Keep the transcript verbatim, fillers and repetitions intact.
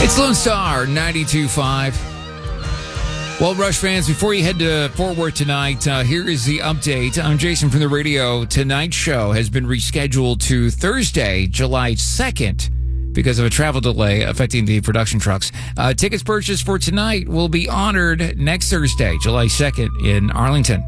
It's Lone Star ninety-two point five. Well, Rush fans, before you head to Fort Worth tonight, uh, here is the update. I'm Jason from the radio. Tonight's show has been rescheduled to Thursday, July second, because of a travel delay affecting the production trucks. Uh, tickets purchased for tonight will be honored next Thursday, July second, in Arlington.